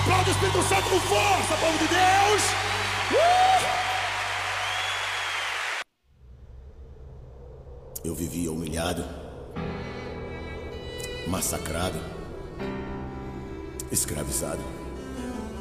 Aplaude o Espírito Santo com força, povo de Deus. Eu vivia humilhado, massacrado, escravizado.